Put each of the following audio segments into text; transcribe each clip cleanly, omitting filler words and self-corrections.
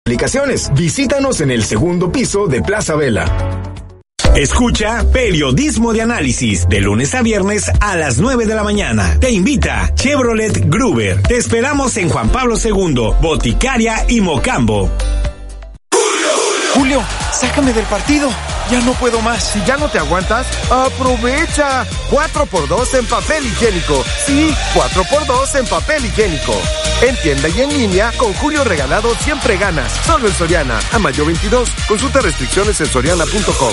Aplicaciones. Visítanos en el segundo piso de Plaza Vela. Escucha Periodismo de Análisis de lunes a viernes a las 9 de la mañana. Te invita Chevrolet Gruber. Te esperamos en Juan Pablo II, Boticaria y Mocambo. Julio, sácame del partido. Ya no puedo más. Si ya no te aguantas, aprovecha. 4x2 en papel higiénico. Sí, 4x2 en papel higiénico. En tienda y en línea, con Julio Regalado siempre ganas. Solo en Soriana. A mayo 22. Consulta restricciones en soriana.com.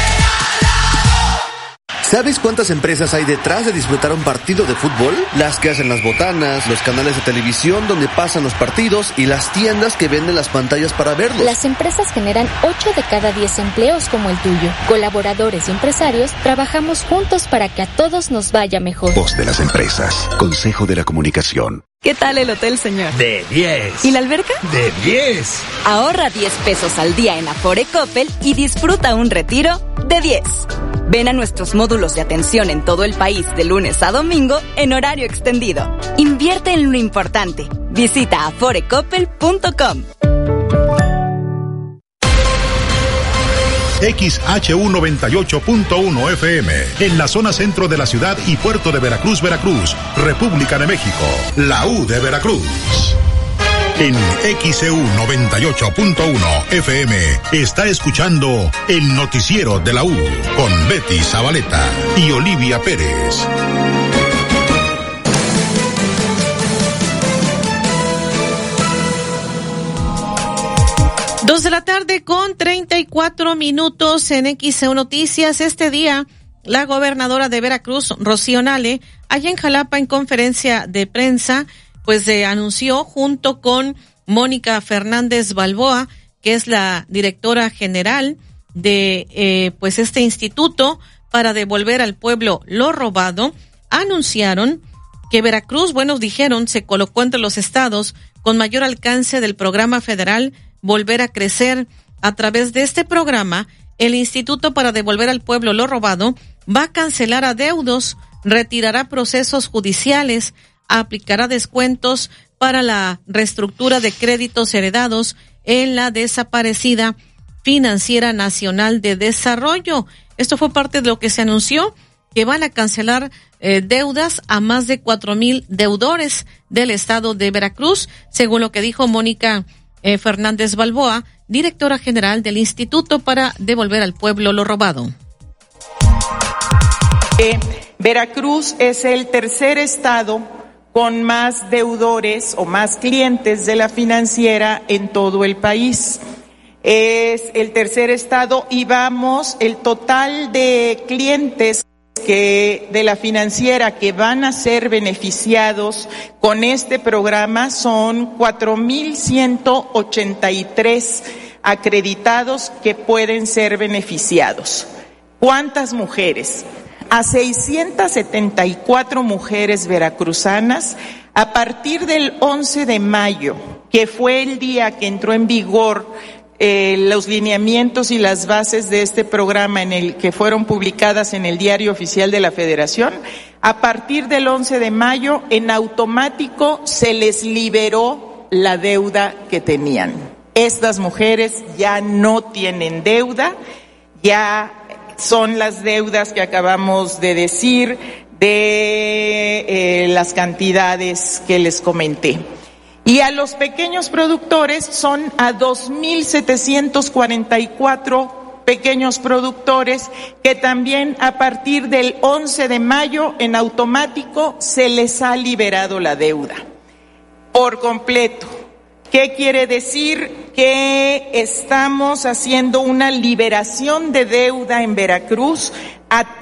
¿Sabes cuántas empresas hay detrás de disfrutar un partido de fútbol? Las que hacen las botanas, los canales de televisión donde pasan los partidos y las tiendas que venden las pantallas para verlos. Las empresas generan 8 de cada 10 empleos como el tuyo. Colaboradores y empresarios trabajamos juntos para que a todos nos vaya mejor. Voz de las empresas. Consejo de la Comunicación. ¿Qué tal el hotel, señor? De 10. ¿Y la alberca? De 10. Ahorra 10 pesos al día en Afore Coppel y disfruta un retiro de 10. Ven a nuestros módulos de atención en todo el país de lunes a domingo en horario extendido. Invierte en lo importante. Visita aforecoppel.com. XHU98.1 FM, en la zona centro de la ciudad y puerto de Veracruz, Veracruz, República de México, la U de Veracruz. En XEU 98.1 FM está escuchando el noticiero de la U con Betty Zabaleta y Olivia Pérez. Dos de la tarde con 34 minutos en XEU Noticias. Este día, la gobernadora de Veracruz, Rocío Nale, allá en Jalapa en conferencia de prensa, pues anunció junto con Mónica Fernández Balboa, que es la directora general de pues este instituto para devolver al pueblo lo robado, anunciaron que Veracruz, bueno, dijeron, se colocó entre los estados con mayor alcance del programa federal Volver a Crecer. A través de este programa, el Instituto para Devolver al Pueblo lo Robado va a cancelar adeudos, retirará procesos judiciales, aplicará descuentos para la reestructura de créditos heredados en la desaparecida Financiera Nacional de Desarrollo. Esto fue parte de lo que se anunció, que van a cancelar deudas a más de 4,000 deudores del estado de Veracruz, según lo que dijo Mónica Fernández Balboa, directora general del Instituto para Devolver al Pueblo lo Robado. Veracruz es el tercer estado con más deudores o más clientes de la financiera en todo el país. Es el tercer estado y el total de clientes de la financiera que van a ser beneficiados con este programa son 4,183 acreditados que pueden ser beneficiados. ¿Cuántas mujeres? A 674 mujeres veracruzanas a partir del 11 de mayo, que fue el día que entró en vigor los lineamientos y las bases de este programa en el que fueron publicadas en el Diario Oficial de la Federación. A partir del 11 de mayo, en automático se les liberó la deuda que tenían. Estas mujeres ya no tienen deuda, ya son las deudas que acabamos de decir de las cantidades que les comenté. Y a los pequeños productores son a 2,744 pequeños productores que también a partir del 11 de mayo en automático se les ha liberado la deuda por completo. ¿Qué quiere decir? Que estamos haciendo una liberación de deuda en Veracruz a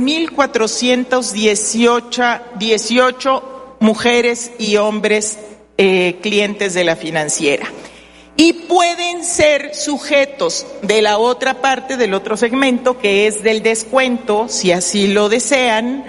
3,418 mujeres y hombres clientes de la financiera. Y pueden ser sujetos de la otra parte, del otro segmento, que es del descuento, si así lo desean.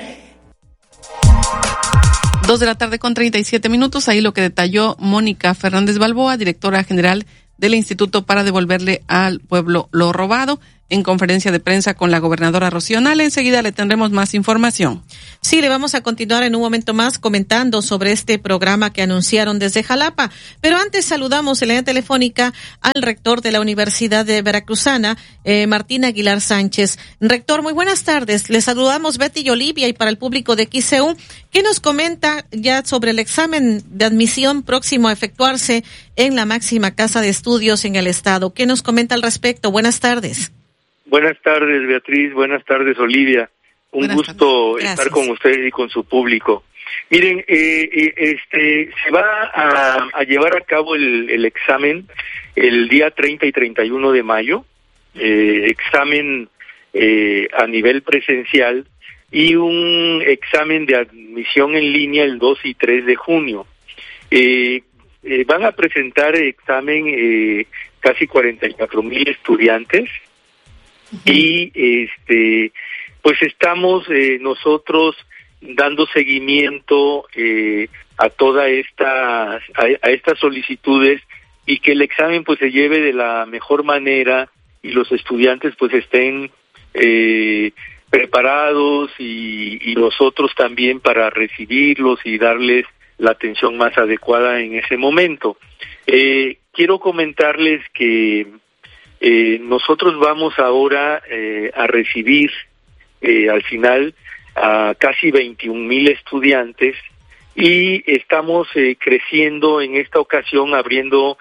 2 de la tarde con 37 minutos, ahí lo que detalló Mónica Fernández Balboa, directora general del Instituto para Devolverle al Pueblo lo Robado. en conferencia de prensa con la gobernadora Rocío Nale. Enseguida le tendremos más información. Sí, le vamos a continuar en un momento más comentando sobre este programa que anunciaron desde Jalapa. Pero antes saludamos en la línea telefónica al rector de la Universidad de Veracruzana, Martín Aguilar Sánchez. Rector, muy buenas tardes. Les saludamos Betty y Olivia, y para el público de XCU, ¿qué nos comenta ya sobre el examen de admisión próximo a efectuarse en la máxima casa de estudios en el estado? ¿Qué nos comenta al respecto? Buenas tardes. Buenas tardes, Beatriz. Buenas tardes, Olivia. Un gusto estar con ustedes y con su público. Miren, se va a llevar a cabo el examen el día 30 y 31 de mayo, examen a nivel presencial, y un examen de admisión en línea el 2 y 3 de junio. Van a presentar examen casi 44,000 estudiantes. Y pues estamos nosotros dando seguimiento a toda a estas solicitudes, y que el examen pues se lleve de la mejor manera y los estudiantes pues estén preparados, y nosotros también para recibirlos y darles la atención más adecuada en ese momento. Quiero comentarles que nosotros vamos ahora a recibir al final a casi 21,000 estudiantes, y estamos creciendo en esta ocasión, abriendo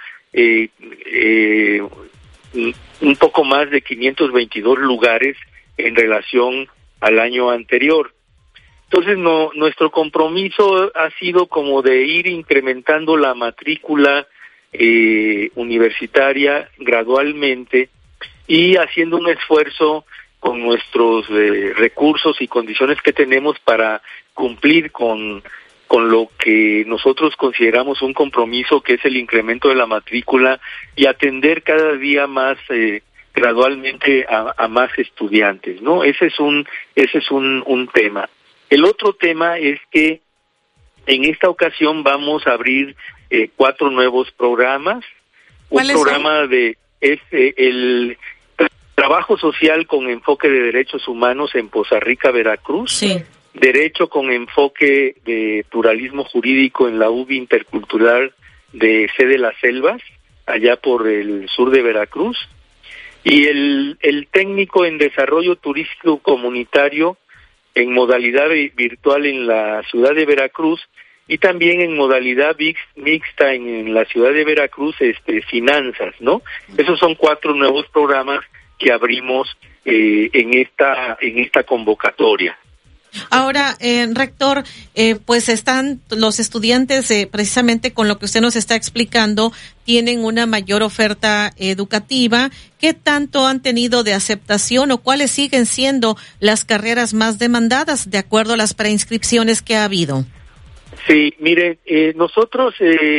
un poco más de 522 lugares en relación al año anterior. Entonces nuestro compromiso ha sido como de ir incrementando la matrícula universitaria gradualmente, y haciendo un esfuerzo con nuestros recursos y condiciones que tenemos para cumplir con lo que nosotros consideramos un compromiso, que es el incremento de la matrícula, y atender cada día más gradualmente a más estudiantes, ¿no? Ese es un tema. El otro tema es que en esta ocasión vamos a abrir 4 nuevos programas. Un programa el trabajo social con enfoque de derechos humanos en Poza Rica, Veracruz. Sí. Derecho con enfoque de pluralismo jurídico en la UBI Intercultural de Sede Las Selvas, allá por el sur de Veracruz. Y el técnico en desarrollo turístico comunitario en modalidad virtual en la ciudad de Veracruz, y también en modalidad mixta en la ciudad de Veracruz, finanzas, ¿no? Esos son 4 nuevos programas que abrimos en esta convocatoria. Ahora, rector, pues están los estudiantes, precisamente con lo que usted nos está explicando, tienen una mayor oferta educativa. ¿Qué tanto han tenido de aceptación, o cuáles siguen siendo las carreras más demandadas de acuerdo a las preinscripciones que ha habido? Sí, mire, nosotros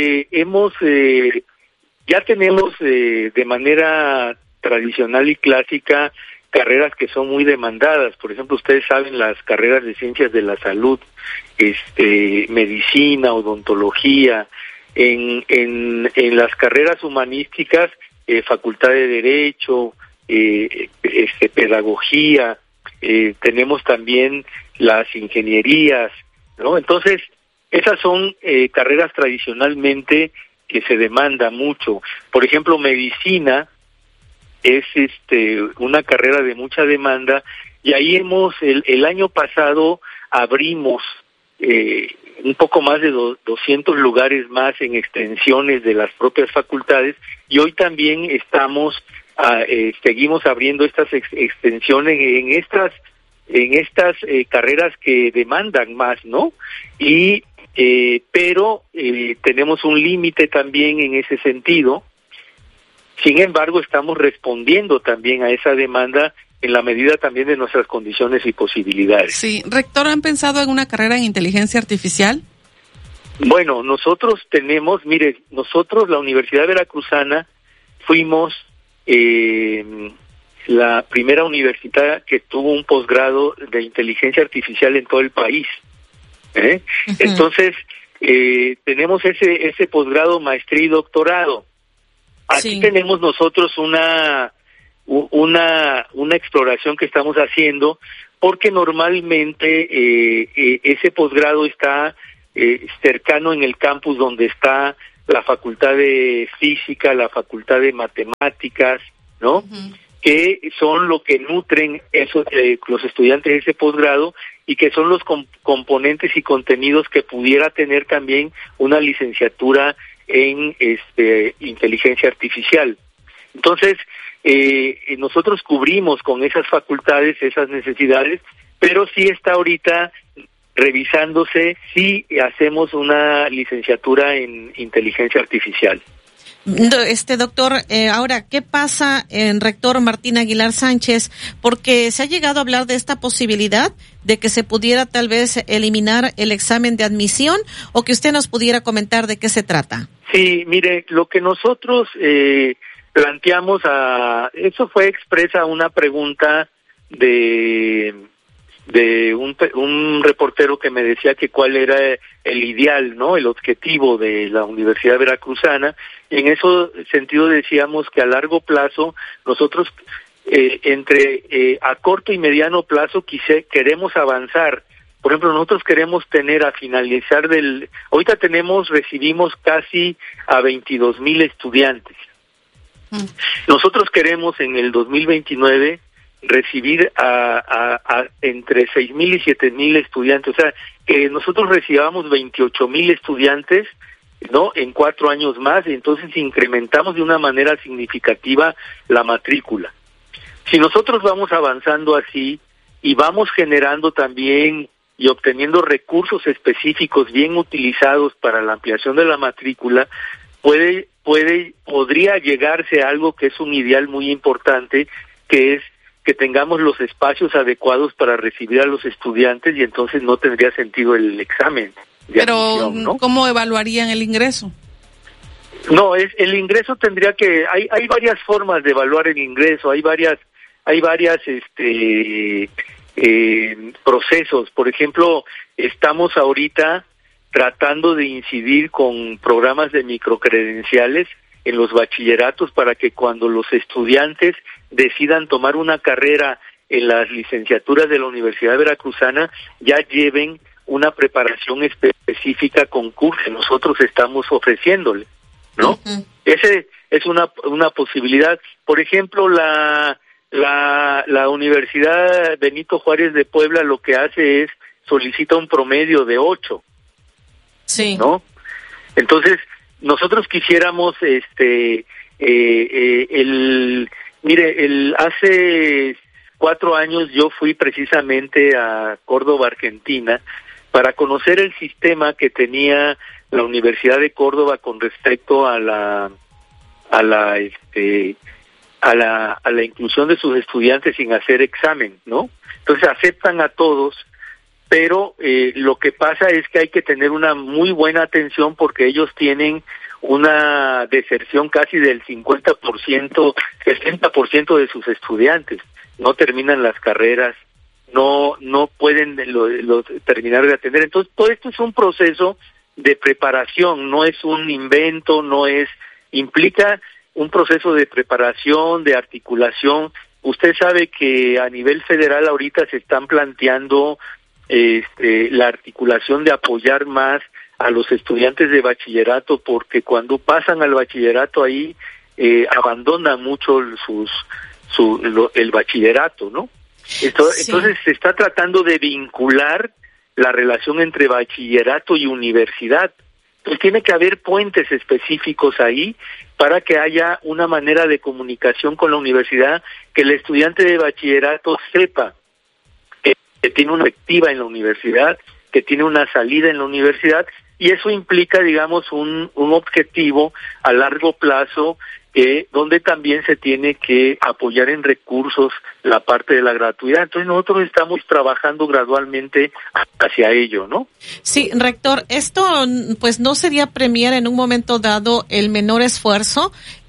ya tenemos de manera tradicional y clásica carreras que son muy demandadas. Por ejemplo, ustedes saben las carreras de ciencias de la salud, medicina, odontología. En las carreras humanísticas, facultad de derecho, pedagogía, tenemos también las ingenierías, ¿no? Entonces, esas son carreras tradicionalmente que se demanda mucho. Por ejemplo, medicina es una carrera de mucha demanda, y ahí el año pasado abrimos un poco más de 200 lugares más en extensiones de las propias facultades, y hoy también seguimos abriendo estas extensiones en estas carreras que demandan más, ¿no? Pero tenemos un límite también en ese sentido. Sin embargo, estamos respondiendo también a esa demanda en la medida también de nuestras condiciones y posibilidades. Sí, rector, ¿han pensado en una carrera en inteligencia artificial? Bueno, nosotros la Universidad Veracruzana fuimos la primera universidad que tuvo un posgrado de inteligencia artificial en todo el país. Uh-huh. Entonces, tenemos ese posgrado, maestría y doctorado. Aquí tenemos nosotros una una exploración que estamos haciendo, porque normalmente ese posgrado está cercano en el campus donde está la facultad de física, la facultad de matemáticas, ¿no? Uh-huh. Que son lo que nutren los estudiantes de ese posgrado y que son los componentes y contenidos que pudiera tener también una licenciatura en inteligencia artificial. Entonces, nosotros cubrimos con esas facultades, esas necesidades, pero sí está ahorita revisándose si hacemos una licenciatura en inteligencia artificial. Doctor, ahora, ¿qué pasa en rector Martín Aguilar Sánchez? Porque se ha llegado a hablar de esta posibilidad de que se pudiera tal vez eliminar el examen de admisión, o que usted nos pudiera comentar de qué se trata. Sí, mire, lo que nosotros planteamos, eso fue expresa una pregunta de un reportero que me decía que cuál era el ideal, ¿no? El objetivo de la Universidad Veracruzana. Y en ese sentido decíamos que a largo plazo nosotros a corto y mediano plazo queremos avanzar. Por ejemplo, nosotros queremos tener a finalizar ahorita recibimos casi a 22,000 estudiantes. Nosotros queremos en el 2029 recibir a entre 6,000 y 7,000 estudiantes, o sea, que nosotros recibamos 28,000 estudiantes, ¿no? En 4 años más, y entonces incrementamos de una manera significativa la matrícula. Si nosotros vamos avanzando así y vamos generando también y obteniendo recursos específicos bien utilizados para la ampliación de la matrícula, podría llegarse a algo que es un ideal muy importante, que es que tengamos los espacios adecuados para recibir a los estudiantes, y entonces no tendría sentido el examen de admisión, ¿no? ¿Cómo evaluarían el ingreso? No, el ingreso tendría que, hay varias formas de evaluar el ingreso, hay varias procesos. Por ejemplo, estamos ahorita tratando de incidir con programas de microcredenciales en los bachilleratos para que cuando los estudiantes decidan tomar una carrera en las licenciaturas de la Universidad Veracruzana ya lleven una preparación específica con curso que nosotros estamos ofreciéndole, ¿no? Uh-huh. Ese es una posibilidad. Por ejemplo, la Universidad Benito Juárez de Puebla lo que hace es solicita un promedio de 8. Sí. ¿No? Entonces, nosotros quisiéramos hace 4 años yo fui precisamente a Córdoba, Argentina, para conocer el sistema que tenía la Universidad de Córdoba con respecto a la inclusión de sus estudiantes sin hacer examen, ¿no? Entonces aceptan a todos, pero lo que pasa es que hay que tener una muy buena atención porque ellos tienen una deserción casi del 50%, 60% de sus estudiantes. No terminan las carreras, no pueden terminar de atender. Entonces, todo esto es un proceso de preparación, no es un invento, implica un proceso de preparación, de articulación. Usted sabe que a nivel federal ahorita se están planteando la articulación de apoyar más a los estudiantes de bachillerato, porque cuando pasan al bachillerato ahí abandonan mucho el bachillerato, ¿no? Entonces se está tratando de vincular la relación entre bachillerato y universidad. Entonces tiene que haber puentes específicos ahí para que haya una manera de comunicación con la universidad, que el estudiante de bachillerato sepa que tiene una perspectiva en la universidad, que tiene una salida en la universidad, y eso implica, digamos, un objetivo a largo plazo, donde también se tiene que apoyar en recursos la parte de la gratuidad. Entonces nosotros estamos trabajando gradualmente hacia ello, ¿no? Sí, rector, esto pues no sería premiar en un momento dado el menor esfuerzo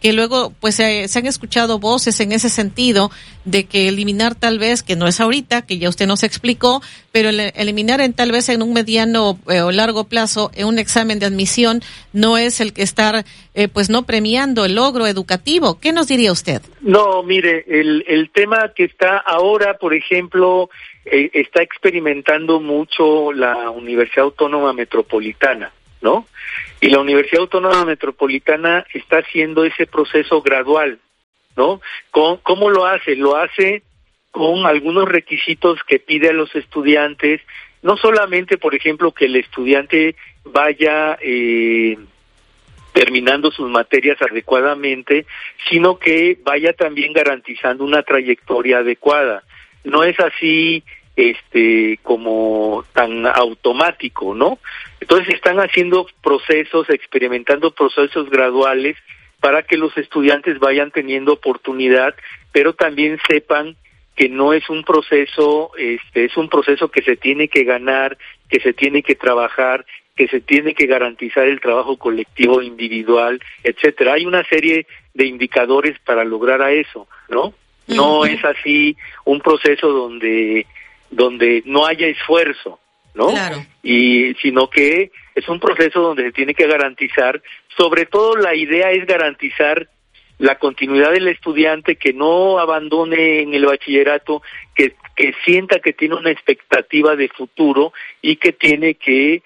que luego pues se han escuchado voces en ese sentido de que eliminar tal vez, que no es ahorita, que ya usted nos explicó, pero eliminar tal vez en un mediano o largo plazo en un examen de admisión no es el que estar pues no premiando el logro educativo. ¿Qué nos diría usted? No, mire, el tema que está ahora, por ejemplo, está experimentando mucho la Universidad Autónoma Metropolitana, ¿no? Y la Universidad Autónoma Metropolitana está haciendo ese proceso gradual, ¿no? ¿Cómo lo hace? Lo hace con algunos requisitos que pide a los estudiantes, no solamente, por ejemplo, que el estudiante vaya terminando sus materias adecuadamente, sino que vaya también garantizando una trayectoria adecuada. No es así como tan automático, ¿no? Entonces están haciendo procesos, experimentando procesos graduales para que los estudiantes vayan teniendo oportunidad, pero también sepan que no es un proceso, es un proceso que se tiene que ganar, que se tiene que trabajar, que se tiene que garantizar el trabajo colectivo, individual, etcétera. Hay una serie de indicadores para lograr a eso, ¿no? No es así un proceso donde no haya esfuerzo, ¿no? Claro. Sino que es un proceso donde se tiene que garantizar, sobre todo la idea es garantizar la continuidad del estudiante, que no abandone en el bachillerato, que sienta que tiene una expectativa de futuro y que tiene que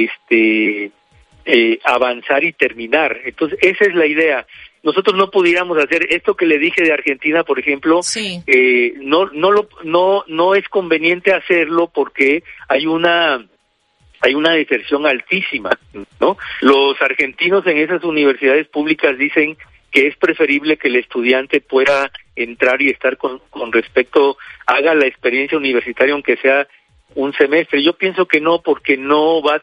avanzar y terminar. Entonces, esa es la idea. Nosotros no pudiéramos hacer esto que le dije de Argentina, por ejemplo, sí. No es conveniente hacerlo porque hay una deserción altísima, ¿no? Los argentinos en esas universidades públicas dicen que es preferible que el estudiante pueda entrar y estar con respecto, haga la experiencia universitaria aunque sea un semestre. Yo pienso que no, porque no va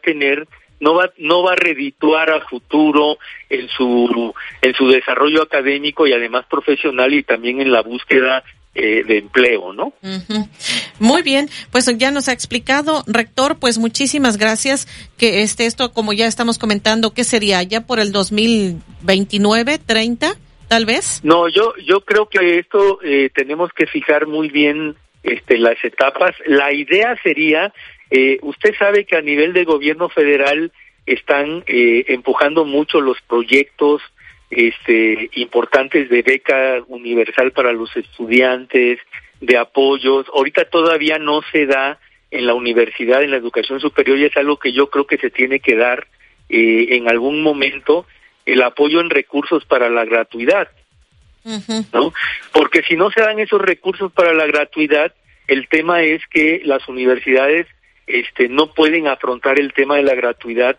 a redituar a futuro en su desarrollo académico y además profesional, y también en la búsqueda de empleo, ¿no? Uh-huh. Muy bien, pues ya nos ha explicado, rector, pues muchísimas gracias. Que esto, como ya estamos comentando, ¿qué sería? ¿Ya por el 2029, 30, tal vez? No, yo creo que esto tenemos que fijar muy bien las etapas. La idea sería, usted sabe que a nivel de gobierno federal están empujando mucho los proyectos importantes de beca universal para los estudiantes, de apoyos. Ahorita todavía no se da en la universidad, en la educación superior, y es algo que yo creo que se tiene que dar en algún momento, el apoyo en recursos para la gratuidad. Uh-huh. ¿No? Porque si no se dan esos recursos para la gratuidad, el tema es que las universidades no pueden afrontar el tema de la gratuidad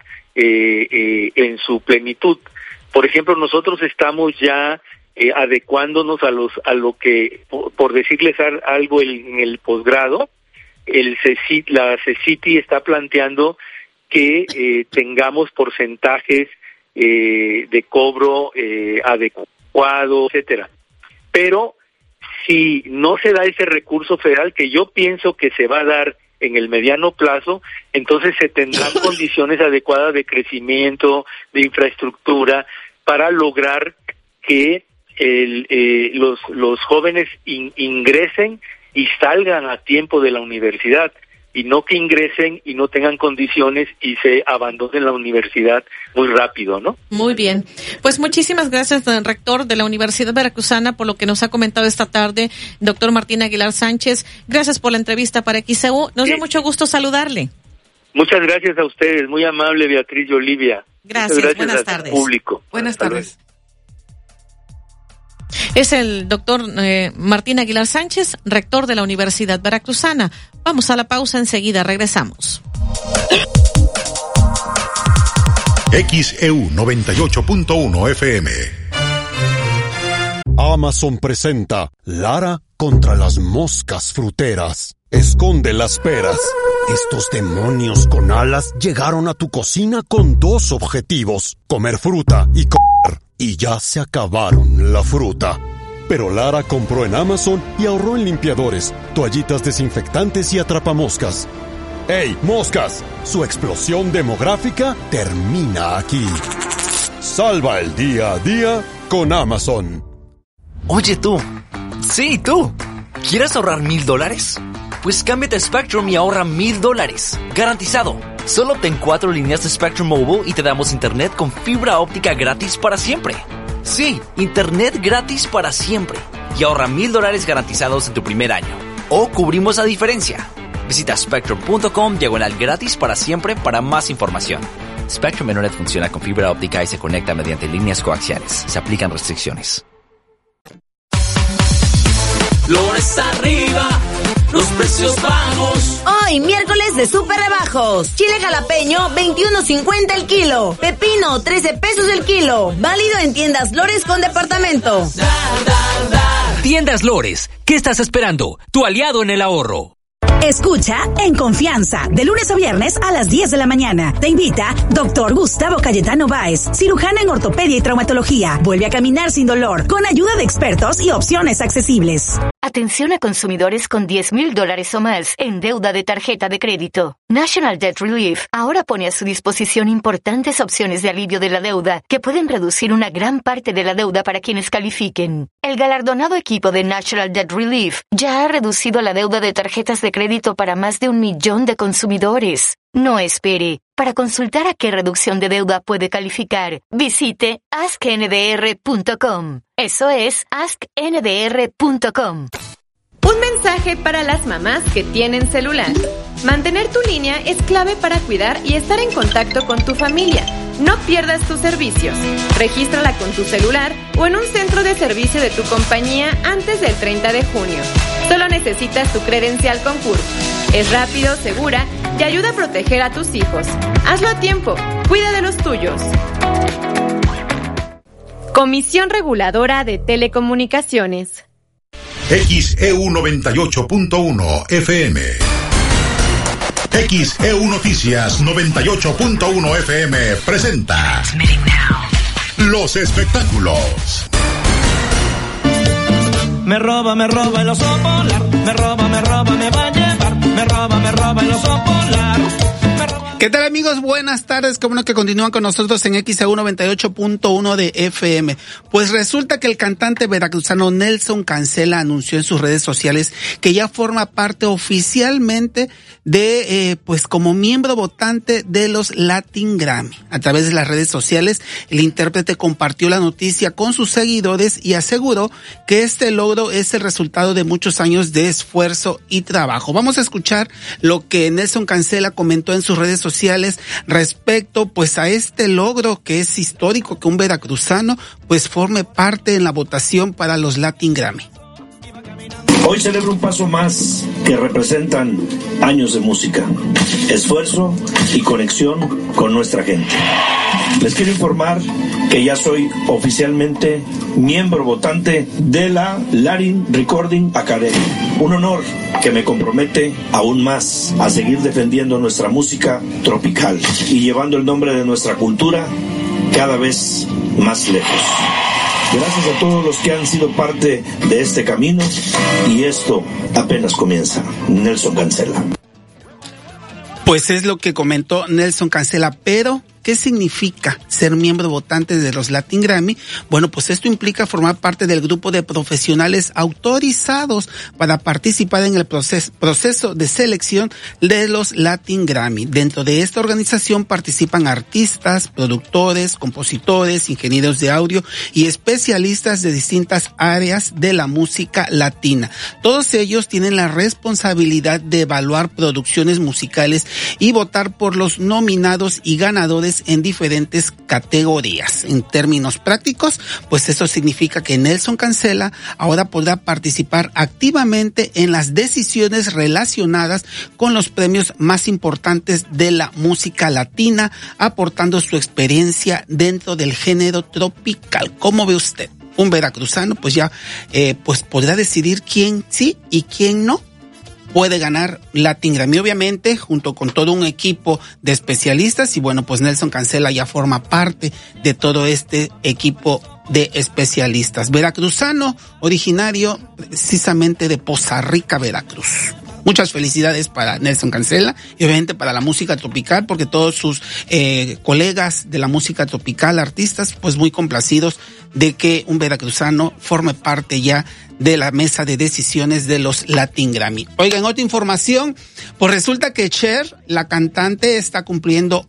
en su plenitud. Por ejemplo, nosotros estamos ya adecuándonos a lo que, por decirles algo, en el posgrado, la CECITI está planteando que tengamos porcentajes de cobro adecuado, etcétera. Pero si no se da ese recurso federal, que yo pienso que se va a dar en el mediano plazo, entonces se tendrán condiciones adecuadas de crecimiento, de infraestructura, para lograr que los jóvenes ingresen y salgan a tiempo de la universidad, y no que ingresen y no tengan condiciones y se abandonen la universidad muy rápido, ¿no? Muy bien. Pues muchísimas gracias, rector de la Universidad Veracruzana, por lo que nos ha comentado esta tarde, doctor Martín Aguilar Sánchez. Gracias por la entrevista para XEU. Nos dio mucho gusto saludarle. Muchas gracias a ustedes, muy amable Beatriz y Olivia. Gracias, buenas tardes. Público. Buenas tardes. Es el doctor Martín Aguilar Sánchez, rector de la Universidad Veracruzana. Vamos a la pausa, enseguida regresamos. XEU 98.1 FM. Amazon presenta Lara contra las moscas fruteras. Esconde las peras. Estos demonios con alas llegaron a tu cocina con dos objetivos: comer fruta y comer. Y ya se acabaron la fruta. Pero Lara compró en Amazon y ahorró en limpiadores, toallitas desinfectantes y atrapamoscas. ¡Ey, moscas! Su explosión demográfica termina aquí. Salva el día a día con Amazon. Oye tú, sí tú, ¿quieres ahorrar $1,000? Pues cámbiate a Spectrum y ahorra $1,000. Garantizado. Solo obtén 4 líneas de Spectrum Mobile y te damos internet con fibra óptica gratis para siempre. Sí, internet gratis para siempre. Y ahorra $1,000 garantizados en tu primer año. O cubrimos la diferencia. Visita spectrum.com/gratis para siempre para más información. Spectrum Internet funciona con fibra óptica y se conecta mediante líneas coaxiales. Se aplican restricciones. Flores arriba, los precios bajos. Hoy, miércoles de súper rebajos. Chile jalapeño, $21.50 el kilo. Pepino, $13 el kilo. Válido en tiendas Lores con departamento. Tiendas Lores, ¿qué estás esperando? Tu aliado en el ahorro. Escucha En Confianza, de lunes a viernes a las 10 de la mañana. Te invita Dr. Gustavo Cayetano Báez, cirujano en ortopedia y traumatología. Vuelve a caminar sin dolor, con ayuda de expertos y opciones accesibles. Atención a consumidores con $10,000 o más en deuda de tarjeta de crédito. National Debt Relief ahora pone a su disposición importantes opciones de alivio de la deuda que pueden reducir una gran parte de la deuda para quienes califiquen. El galardonado equipo de National Debt Relief ya ha reducido la deuda de tarjetas de crédito para más de 1 millón de consumidores. No espere. Para consultar a qué reducción de deuda puede calificar, visite askndr.com. Eso es askndr.com. Un mensaje para las mamás que tienen celular. Mantener tu línea es clave para cuidar y estar en contacto con tu familia. No pierdas tus servicios. Regístrala con tu celular o en un centro de servicio de tu compañía antes del 30 de junio. Solo necesitas tu credencial con CURP. Es rápido, segura y ayuda a proteger a tus hijos. Hazlo a tiempo. Cuida de los tuyos. Comisión Reguladora de Telecomunicaciones. XEU 98.1 FM. XEU Noticias 98.1 FM presenta los espectáculos. Me roba el oso polar. Me roba, me va a llevar. Me roba el oso polar. ¿Qué tal, amigos? Buenas tardes. Qué bueno que continúan con nosotros en XEU 98.1 de FM. Pues resulta que el cantante veracruzano Nelson Cancela anunció en sus redes sociales que ya forma parte oficialmente de, pues como miembro votante de los Latin Grammy. A través de las redes sociales, el intérprete compartió la noticia con sus seguidores y aseguró que este logro es el resultado de muchos años de esfuerzo y trabajo. Vamos a escuchar lo que Nelson Cancela comentó en sus redes sociales respecto pues a este logro que es histórico que un veracruzano pues forme parte en la votación para los Latin Grammy. Hoy celebro un paso más que representan años de música, esfuerzo y conexión con nuestra gente. Les quiero informar que ya soy oficialmente miembro votante de la Latin Recording Academy. Un honor que me compromete aún más a seguir defendiendo nuestra música tropical y llevando el nombre de nuestra cultura cada vez más lejos. Gracias a todos los que han sido parte de este camino y esto apenas comienza. Nelson Cancela. Pues es lo que comentó Nelson Cancela, pero ¿qué significa ser miembro votante de los Latin Grammy? Bueno, pues esto implica formar parte del grupo de profesionales autorizados para participar en el proceso de selección de los Latin Grammy. Dentro de esta organización participan artistas, productores, compositores, ingenieros de audio y especialistas de distintas áreas de la música latina. Todos ellos tienen la responsabilidad de evaluar producciones musicales y votar por los nominados y ganadores en diferentes categorías. En términos prácticos, pues eso significa que Nelson Cancela ahora podrá participar activamente en las decisiones relacionadas con los premios más importantes de la música latina, aportando su experiencia dentro del género tropical. ¿Cómo ve usted? Un veracruzano pues ya pues podrá decidir quién sí y quién no puede ganar Latin Grammy, obviamente, junto con todo un equipo de especialistas. Y bueno, pues Nelson Cancela ya forma parte de todo este equipo de especialistas. Veracruzano, originario precisamente de Poza Rica, Veracruz. Muchas felicidades para Nelson Cancela y obviamente para la música tropical, porque todos sus colegas de la música tropical, artistas, pues muy complacidos de que un veracruzano forme parte ya de la mesa de decisiones de los Latin Grammy. Oigan, otra información, pues resulta que Cher, la cantante, está cumpliendo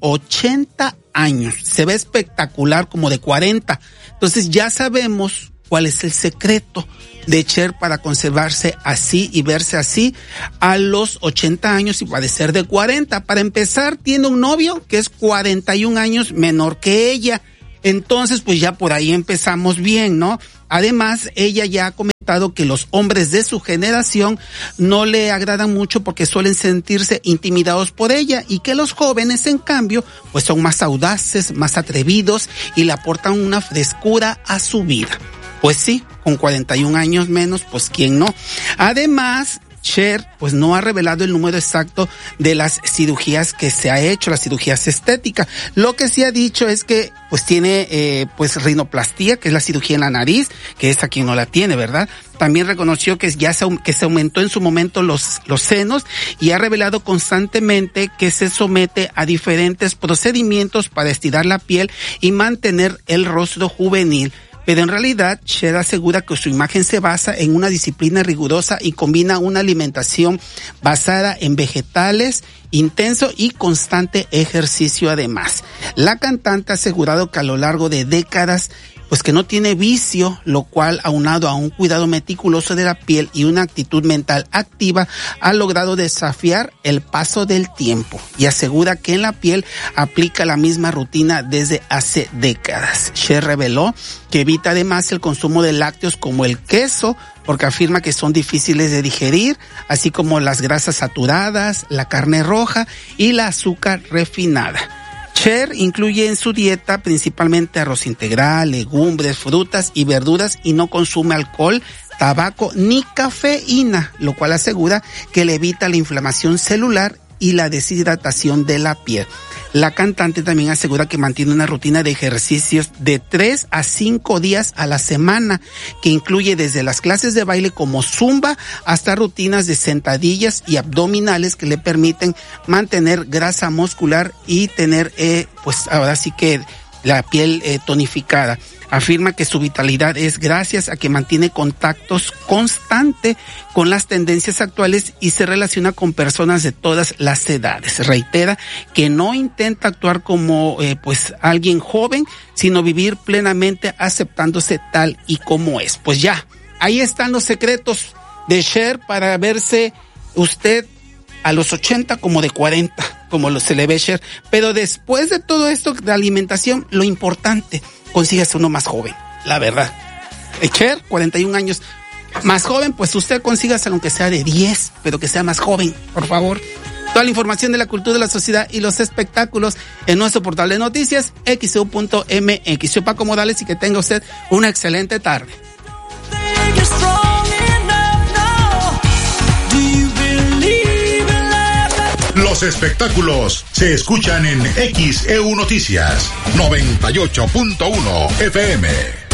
80 años. Se ve espectacular, como de 40. Entonces ya sabemos cuál es el secreto de Cher para conservarse así y verse así a los 80 años y padecer de 40. Para empezar, tiene un novio que es 41 años menor que ella. Entonces, pues ya por ahí empezamos bien, ¿no? Además, ella ya ha comentado que los hombres de su generación no le agradan mucho porque suelen sentirse intimidados por ella, y que los jóvenes, en cambio, pues son más audaces, más atrevidos y le aportan una frescura a su vida. Pues sí, con 41 años menos, pues quién no. Además, Cher pues no ha revelado el número exacto de las cirugías que se ha hecho, las cirugías estéticas. Lo que sí ha dicho es que pues tiene pues rinoplastia, que es la cirugía en la nariz, que esa quien no la tiene, ¿verdad? También reconoció que se aumentó en su momento los senos, y ha revelado constantemente que se somete a diferentes procedimientos para estirar la piel y mantener el rostro juvenil. Pero en realidad, Cher asegura que su imagen se basa en una disciplina rigurosa y combina una alimentación basada en vegetales, intenso y constante ejercicio además. La cantante ha asegurado que a lo largo de décadas, pues que no tiene vicio, lo cual, aunado a un cuidado meticuloso de la piel y una actitud mental activa, ha logrado desafiar el paso del tiempo, y asegura que en la piel aplica la misma rutina desde hace décadas. Cher reveló que evita además el consumo de lácteos como el queso, porque afirma que son difíciles de digerir, así como las grasas saturadas, la carne roja y la azúcar refinada. Cher incluye en su dieta principalmente arroz integral, legumbres, frutas y verduras, y no consume alcohol, tabaco ni cafeína, lo cual asegura que le evita la inflamación celular y la deshidratación de la piel. La cantante también asegura que mantiene una rutina de ejercicios de 3 a 5 días a la semana, que incluye desde las clases de baile como zumba hasta rutinas de sentadillas y abdominales que le permiten mantener grasa muscular y tener, pues ahora sí que la piel tonificada. Afirma que su vitalidad es gracias a que mantiene contactos constante con las tendencias actuales y se relaciona con personas de todas las edades. Reitera que no intenta actuar como pues alguien joven, sino vivir plenamente aceptándose tal y como es. Pues ya, ahí están los secretos de Cher para verse usted a los 80 como de 40, como se le ve Cher. Pero después de todo esto de alimentación, lo importante, consígase uno más joven, la verdad. Cher, 41 años. Más joven, pues usted consígase aunque sea de 10, pero que sea más joven, por favor. Toda la información de la cultura de la sociedad y los espectáculos en nuestro portal de noticias, xeu.mx. Soy Paco Morales y que tenga usted una excelente tarde. Los espectáculos se escuchan en XEU Noticias 98.1 FM.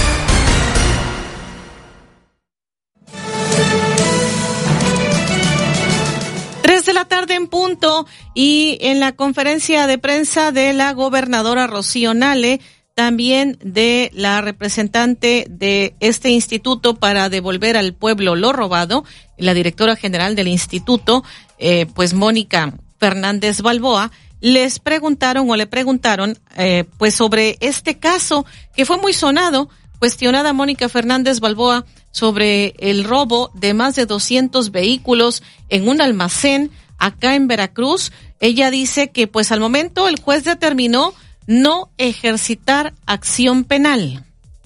3 de la tarde en punto, y en la conferencia de prensa de la gobernadora Rocío Nale, también de la representante de este instituto para devolver al pueblo lo robado, la directora general del instituto, pues Mónica Fernández Balboa, le preguntaron pues sobre este caso que fue muy sonado. Cuestionada Mónica Fernández Balboa sobre el robo de más de 200 vehículos en un almacén acá en Veracruz, ella dice que pues al momento el juez determinó no ejercitar acción penal.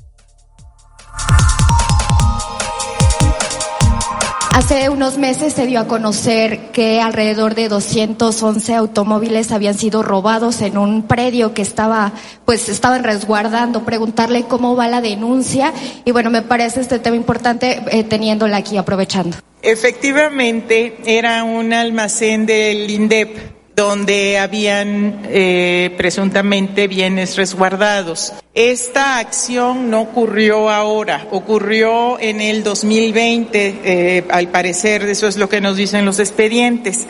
Hace unos meses se dio a conocer que alrededor de 211 automóviles habían sido robados en un predio que estaban resguardando. Preguntarle cómo va la denuncia, y bueno, me parece este tema importante teniéndola aquí, aprovechando. Efectivamente, era un almacén del INDEP. donde habían presuntamente bienes resguardados. Esta acción no ocurrió ahora, ocurrió en el 2020, al parecer eso es lo que nos dicen los expedientes.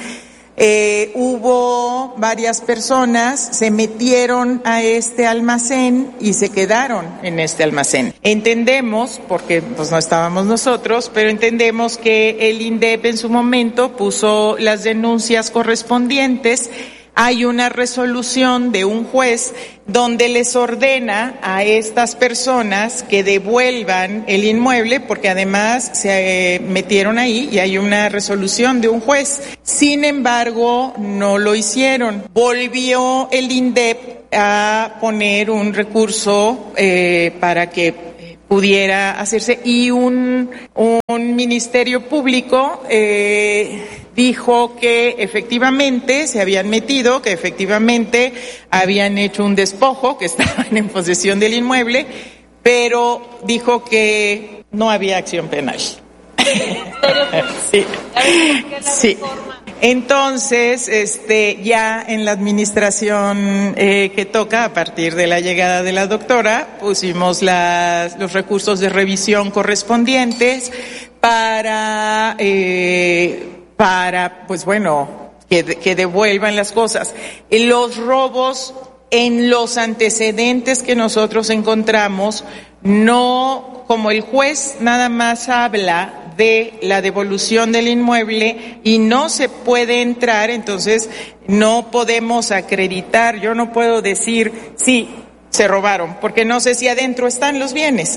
Hubo varias personas, se metieron a este almacén y se quedaron en este almacén. Entendemos, porque pues no estábamos nosotros, pero entendemos que el INDEP en su momento puso las denuncias correspondientes. Hay una resolución de un juez donde les ordena a estas personas que devuelvan el inmueble, porque además se metieron ahí y hay una resolución de un juez. Sin embargo, no lo hicieron. Volvió el INDEP a poner un recurso para que pudiera hacerse, y un ministerio público dijo que efectivamente se habían metido, que efectivamente habían hecho un despojo, que estaban en posesión del inmueble, pero dijo que no había acción penal. Sí. Sí. Entonces, ya en la administración que toca, a partir de la llegada de la doctora, pusimos los recursos de revisión correspondientes para pues bueno, que devuelvan las cosas. Los robos, en los antecedentes que nosotros encontramos, no, como el juez nada más habla de la devolución del inmueble y no se puede entrar, entonces no podemos acreditar, yo no puedo decir sí, se robaron, porque no sé si adentro están los bienes.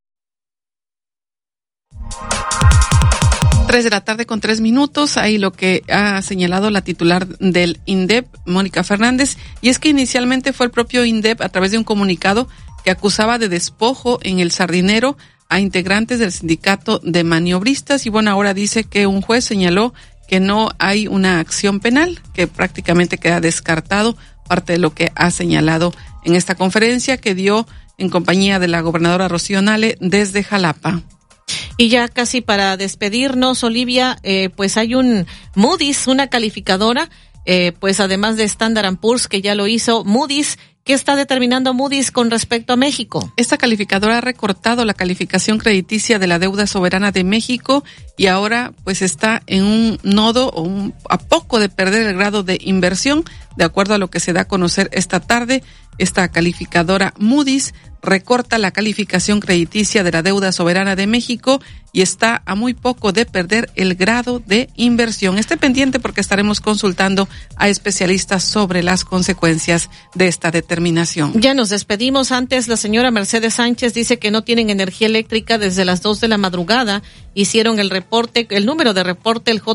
3:03 p.m, ahí lo que ha señalado la titular del INDEP, Mónica Fernández, y es que inicialmente fue el propio INDEP, a través de un comunicado, que acusaba de despojo en el Sardinero a integrantes del sindicato de maniobristas, y bueno, ahora dice que un juez señaló que no hay una acción penal, que prácticamente queda descartado parte de lo que ha señalado en esta conferencia que dio en compañía de la gobernadora Rocío Nale desde Jalapa. Y ya casi para despedirnos, Olivia, pues hay un Moody's, una calificadora, pues además de Standard & Poor's, que ya lo hizo, Moody's. ¿Qué está determinando Moody's con respecto a México? Esta calificadora ha recortado la calificación crediticia de la deuda soberana de México y ahora pues está en un nodo a poco de perder el grado de inversión, de acuerdo a lo que se da a conocer esta tarde. Esta calificadora Moody's recorta la calificación crediticia de la deuda soberana de México y está a muy poco de perder el grado de inversión. Esté pendiente porque estaremos consultando a especialistas sobre las consecuencias de esta determinación. Ya nos despedimos. Antes, la señora Mercedes Sánchez dice que no tienen energía eléctrica desde las 2 de la madrugada. Hicieron el reporte, el número de reporte, el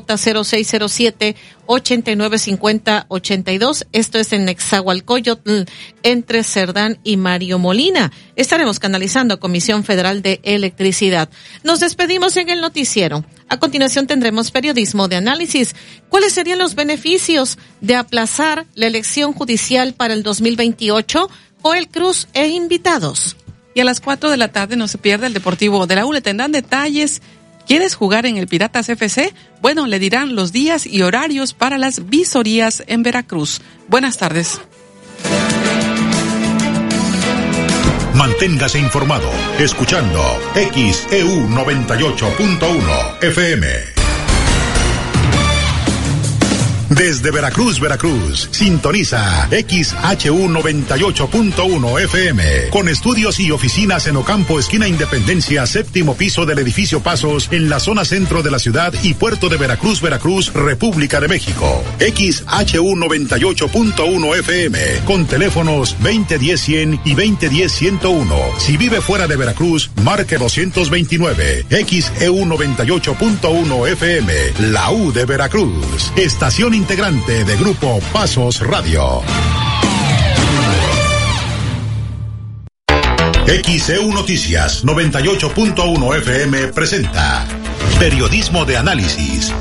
J0607-895082. Esto es en Nezahualcóyotl, entre Cerdán y Mario Molina. Estaremos canalizando a Comisión Federal de Electricidad. Nos despedimos en el noticiero. A continuación tendremos periodismo de análisis. ¿Cuáles serían los beneficios de aplazar la elección judicial para el 2028? Joel Cruz e invitados. Y a las 4 de la tarde no se pierde el Deportivo de la U. Le tendrán detalles. ¿Quieres jugar en el Piratas FC? Bueno, le dirán los días y horarios para las visorías en Veracruz. Buenas tardes. Manténgase informado escuchando XEU 98.1 FM. Desde Veracruz, Veracruz, sintoniza XHU 98.1 FM, con estudios y oficinas en Ocampo, esquina Independencia, séptimo piso del edificio Pasos, en la zona centro de la ciudad y puerto de Veracruz, Veracruz, República de México. XHU 98.1 FM, con teléfonos 2010-100 y 2010-101. Si vive fuera de Veracruz, marque 229. XEU 98.1 FM, la U de Veracruz, estación integrante de Grupo Pasos Radio. XEU Noticias 98.1 FM presenta Periodismo de Análisis.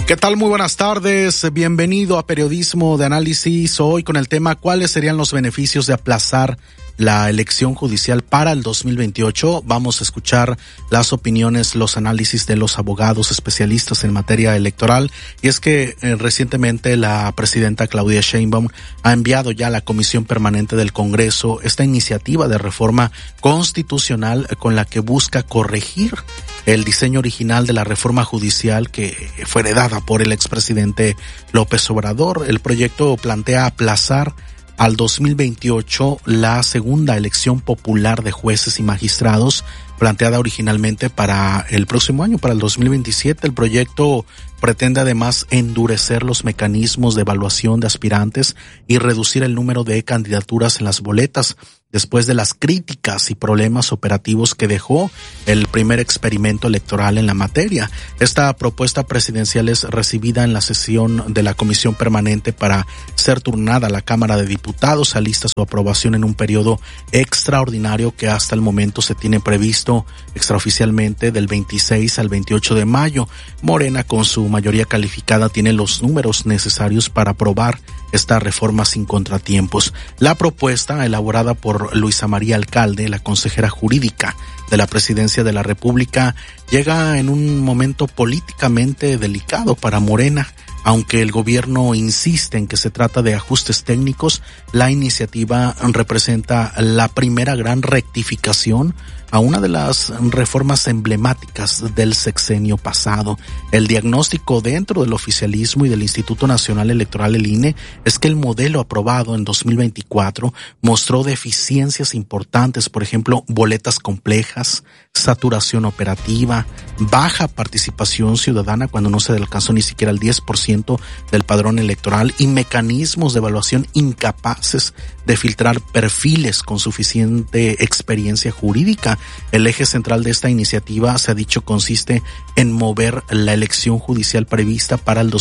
¿Qué tal? Muy buenas tardes. Bienvenido a Periodismo de Análisis. Hoy con el tema ¿cuáles serían los beneficios de aplazar la elección judicial para el 2028? Vamos a escuchar las opiniones, los análisis de los abogados especialistas en materia electoral. Y es que recientemente la presidenta Claudia Sheinbaum ha enviado ya a la Comisión Permanente del Congreso esta iniciativa de reforma constitucional con la que busca corregir el diseño original de la reforma judicial que fue heredada por el expresidente López Obrador. El proyecto plantea aplazar al 2028 la segunda elección popular de jueces y magistrados, planteada originalmente para el próximo año, para el 2027. El proyecto pretende además endurecer los mecanismos de evaluación de aspirantes y reducir el número de candidaturas en las boletas, después de las críticas y problemas operativos que dejó el primer experimento electoral en la materia. Esta propuesta presidencial es recibida en la sesión de la Comisión Permanente para ser turnada a la Cámara de Diputados. Alista su aprobación en un periodo extraordinario que hasta el momento se tiene previsto extraoficialmente del 26 al 28 de mayo. Morena, con su mayoría calificada, tiene los números necesarios para aprobar esta reforma sin contratiempos. La propuesta, elaborada por Luisa María Alcalde, la consejera jurídica de la Presidencia de la República, llega en un momento políticamente delicado para Morena. Aunque el gobierno insiste en que se trata de ajustes técnicos, la iniciativa representa la primera gran rectificación a una de las reformas emblemáticas del sexenio pasado. El diagnóstico dentro del oficialismo y del Instituto Nacional Electoral, el INE, es que el modelo aprobado en 2024 mostró deficiencias importantes, por ejemplo, boletas complejas, saturación operativa, baja participación ciudadana cuando no se alcanzó ni siquiera el 10% del padrón electoral y mecanismos de evaluación incapaces de filtrar perfiles con suficiente experiencia jurídica. El eje central de esta iniciativa, se ha dicho, consiste en mover la elección judicial prevista para el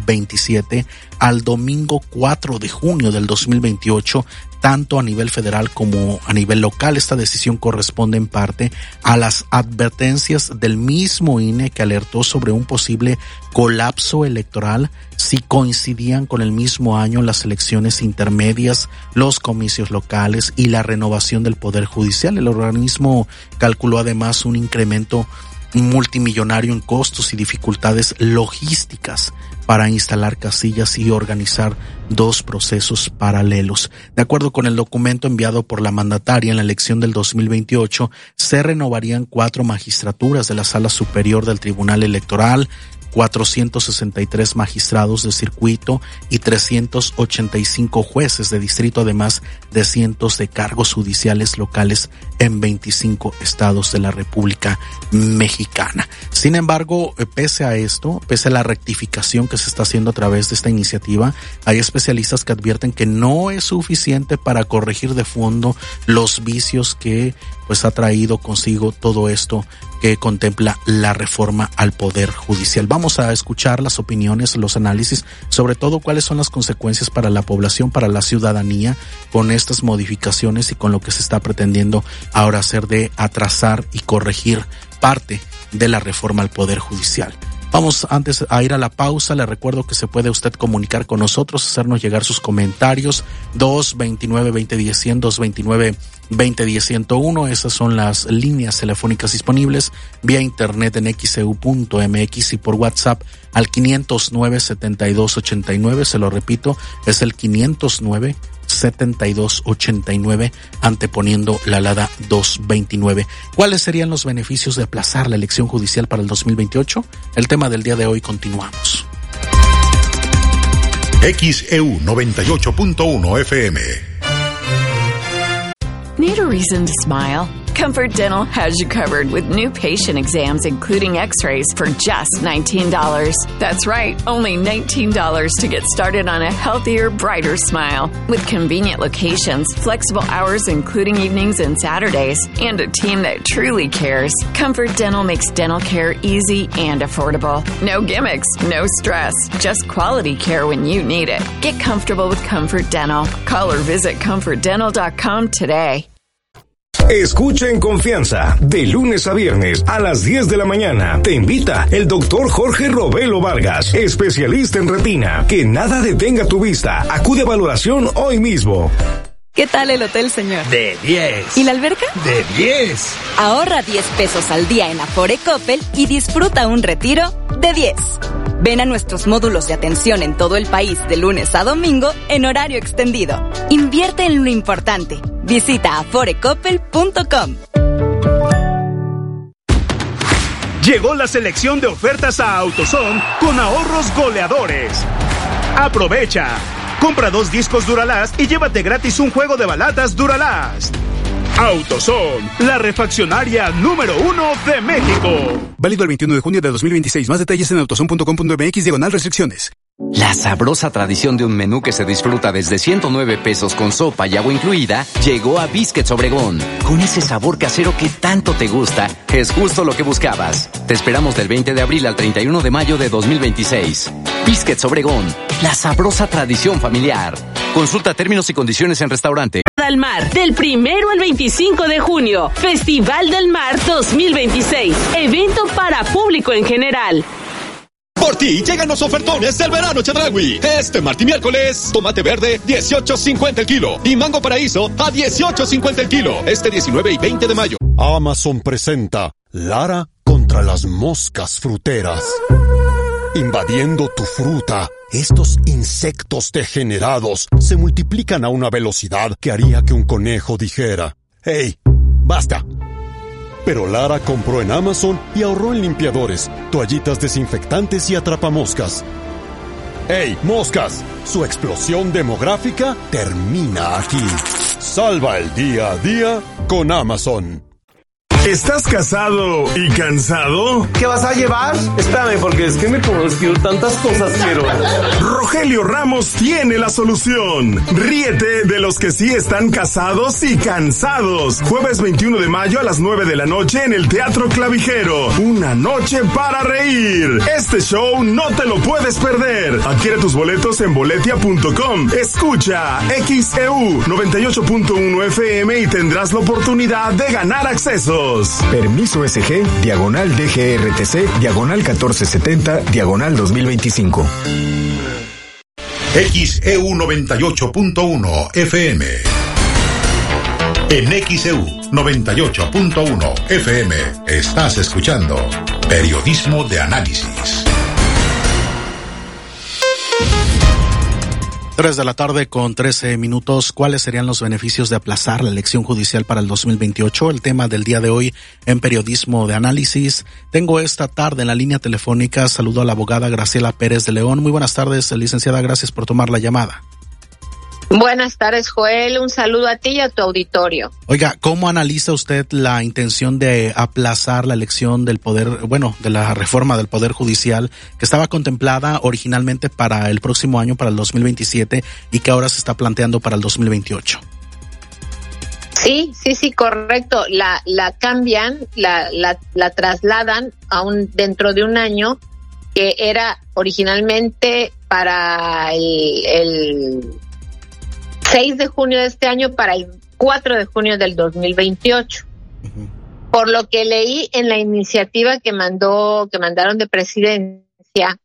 2027 al domingo 4 de junio del 2028, tanto a nivel federal como a nivel local. Esta decisión corresponde en parte a las advertencias del mismo INE, que alertó sobre un posible colapso electoral si coincidían con el mismo año las elecciones intermedias, los comicios locales y la renovación del Poder Judicial. El organismo calculó además un incremento multimillonario en costos y dificultades logísticas para instalar casillas y organizar dos procesos paralelos. De acuerdo con el documento enviado por la mandataria, en la elección del 2028 se renovarían 4 magistraturas de la Sala Superior del Tribunal Electoral, 463 magistrados de circuito y 385 jueces de distrito, además de cientos de cargos judiciales locales en 25 estados de la República Mexicana. Sin embargo, pese a esto, pese a la rectificación que se está haciendo a través de esta iniciativa, hay especialistas que advierten que no es suficiente para corregir de fondo los vicios que pues ha traído consigo todo esto que contempla la reforma al Poder Judicial. Vamos a escuchar las opiniones, los análisis, sobre todo cuáles son las consecuencias para la población, para la ciudadanía, con estas modificaciones y con lo que se está pretendiendo ahora hacer de atrasar y corregir parte de la reforma al Poder Judicial. Vamos antes a ir a la pausa. Le recuerdo que se puede usted comunicar con nosotros, hacernos llegar sus comentarios. 229-2010-100, 229-2010-101. Esas son las líneas telefónicas disponibles vía internet en xeu.mx y por WhatsApp al 509-7289. Se lo repito, es el 509-7289, anteponiendo la alada 229. ¿Cuáles serían los beneficios de aplazar la elección judicial para el 2028? El tema del día de hoy, continuamos. XEU 98.1 FM. Need a reason to smile? Comfort Dental has you covered with new patient exams, including x-rays, for just $19. That's right, only $19 to get started on a healthier, brighter smile. With convenient locations, flexible hours including evenings and Saturdays, and a team that truly cares, Comfort Dental makes dental care easy and affordable. No gimmicks, no stress, just quality care when you need it. Get comfortable with Comfort Dental. Call or visit ComfortDental.com today. Escucha en confianza, de lunes a viernes a las 10 de la mañana. Te invita el doctor Jorge Robelo Vargas, especialista en retina. Que nada detenga tu vista. Acude a valoración hoy mismo. ¿Qué tal el hotel, señor? De 10. ¿Y la alberca? De 10. Ahorra 10 pesos al día en Afore Coppel y disfruta un retiro de 10. Ven a nuestros módulos de atención en todo el país de lunes a domingo en horario extendido. Invierte en lo importante. Visita aforecoppel.com. Llegó la selección de ofertas a AutoZone con ahorros goleadores. Aprovecha. Compra 2 discos Duralast y llévate gratis un juego de balatas Duralast. AutoZone, la refaccionaria número 1 de México. Válido el 21 de junio de 2026. Más detalles en autozone.com.mx/restricciones. La sabrosa tradición de un menú que se disfruta desde 109 pesos con sopa y agua incluida llegó a Biscuits Obregón. Con ese sabor casero que tanto te gusta, es justo lo que buscabas. Te esperamos del 20 de abril al 31 de mayo de 2026. Biscuits Obregón, la sabrosa tradición familiar. Consulta términos y condiciones en restaurante. Del Mar, del 1 al 25 de junio. Festival del Mar 2026. Evento para público en general. Por ti llegan los ofertones del verano Chedraui. Este martes y miércoles, tomate verde 18.50 el kilo y mango paraíso a 18.50 el kilo. Este 19 y 20 de mayo. Amazon presenta Lara contra las moscas fruteras. Invadiendo tu fruta, estos insectos degenerados se multiplican a una velocidad que haría que un conejo dijera: ¡Hey, basta! Pero Lara compró en Amazon y ahorró en limpiadores, toallitas desinfectantes y atrapamoscas. ¡Hey, moscas! Su explosión demográfica termina aquí. Salva el día a día con Amazon. ¿Estás casado y cansado? ¿Qué vas a llevar? Espérame, porque es que me conozco tantas cosas, pero... Rogelio Ramos tiene la solución. Ríete de los que sí están casados y cansados. Jueves 21 de mayo a las 9 de la noche en el Teatro Clavijero. Una noche para reír. Este show no te lo puedes perder. Adquiere tus boletos en boletia.com. Escucha XEU 98.1 FM y tendrás la oportunidad de ganar accesos. Permiso SG, diagonal DGRTC, diagonal 1470, diagonal 2025. XEU 98.1 FM. En XEU 98.1 FM estás escuchando Periodismo de Análisis. 3 de la tarde con 13 minutos. ¿Cuáles serían los beneficios de aplazar la elección judicial para el 2028? El tema del día de hoy en Periodismo de Análisis. Tengo esta tarde en la línea telefónica, saludo a la abogada Graciela Pérez de León. Muy buenas tardes, licenciada, gracias por tomar la llamada. Buenas tardes, Joel. Un saludo a ti y a tu auditorio. Oiga, ¿cómo analiza usted la intención de aplazar la elección del poder, de la reforma del Poder Judicial que estaba contemplada originalmente para el próximo año, para el 2027, y que ahora se está planteando para el 2028? Sí, correcto. La cambian, la trasladan dentro de un año, que era originalmente para el 6 de junio de este año para el 4 de junio del 2028. Por lo que leí en la iniciativa que mandaron de presidencia,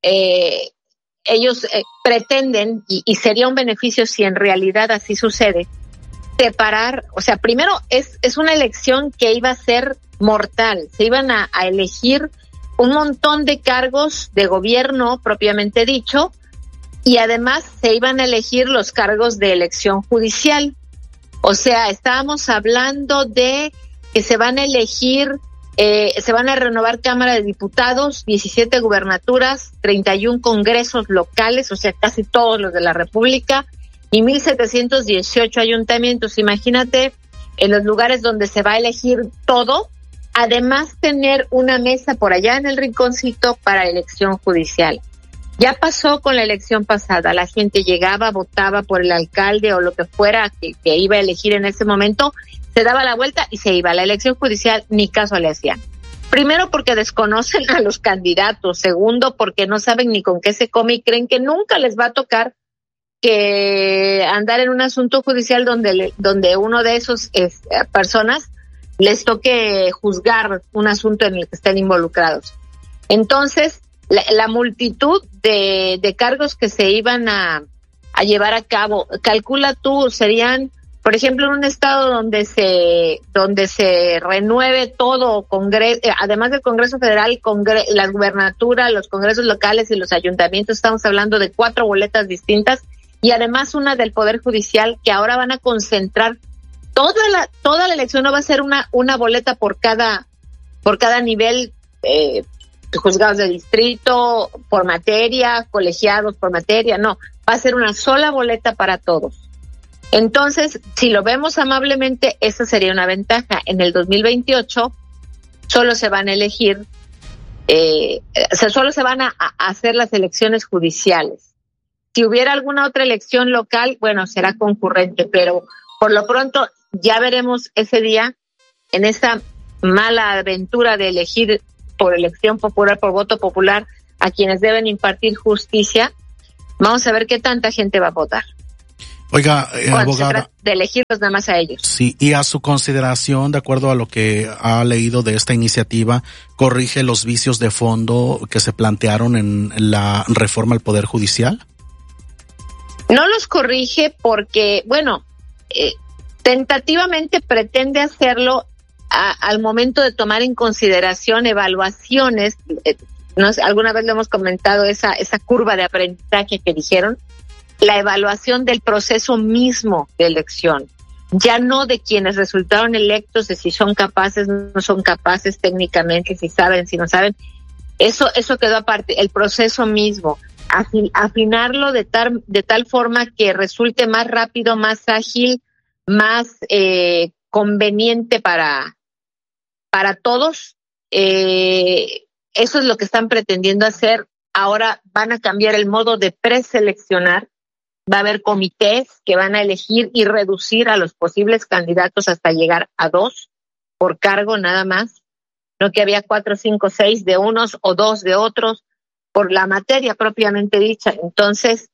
ellos pretenden, y sería un beneficio si en realidad así sucede, separar, o sea, primero es una elección que iba a ser mortal. Se iban a elegir un montón de cargos de gobierno propiamente dicho, y además se iban a elegir los cargos de elección judicial. O sea, estábamos hablando de que se van a elegir, se van a renovar Cámara de Diputados, 17 gubernaturas, 31 congresos locales, o sea, casi todos los de la República, y 1,718 ayuntamientos. Imagínate, en los lugares donde se va a elegir todo, además tener una mesa por allá en el rinconcito para elección judicial. Ya pasó con la elección pasada, la gente llegaba, votaba por el alcalde o lo que fuera que iba a elegir en ese momento, se daba la vuelta y se iba. La elección judicial ni caso le hacían. Primero porque desconocen a los candidatos, segundo porque no saben ni con qué se come y creen que nunca les va a tocar que andar en un asunto judicial donde uno de esos personas les toque juzgar un asunto en el que estén involucrados. Entonces, la multitud de cargos que se iban a llevar a cabo, calcula tú, serían, por ejemplo, en un estado donde se renueve todo, además del Congreso Federal, la gubernatura, los congresos locales y los ayuntamientos, estamos hablando de 4 boletas distintas, y además una del Poder Judicial, que ahora van a concentrar toda la elección. No va a ser una boleta por cada nivel, juzgados de distrito por materia, colegiados por materia, no, va a ser una sola boleta para todos. Entonces, si lo vemos amablemente, esa sería una ventaja. En el 2028 solo se van a elegir, solo se van a hacer las elecciones judiciales. Si hubiera alguna otra elección local, bueno, será concurrente, pero por lo pronto ya veremos ese día, en esa mala aventura de elegir por elección popular, por voto popular, a quienes deben impartir justicia. Vamos a ver qué tanta gente va a votar. Oiga, abogada, de elegirlos nada más a ellos. Sí, y a su consideración, de acuerdo a lo que ha leído de esta iniciativa, ¿corrige los vicios de fondo que se plantearon en la reforma al Poder Judicial? No los corrige porque, bueno, tentativamente pretende hacerlo al momento de tomar en consideración evaluaciones. Alguna vez lo hemos comentado, esa curva de aprendizaje que dijeron, la evaluación del proceso mismo de elección, ya no de quienes resultaron electos, de si son capaces, no son capaces técnicamente, si saben, si no saben. Eso quedó aparte, el proceso mismo, afinarlo de tal forma que resulte más rápido, más ágil, más conveniente para todos. Eso es lo que están pretendiendo hacer. Ahora van a cambiar el modo de preseleccionar. Va a haber comités que van a elegir y reducir a los posibles candidatos hasta llegar a 2 por cargo nada más. No que había 4, 5, 6 de unos o 2 de otros por la materia propiamente dicha. Entonces,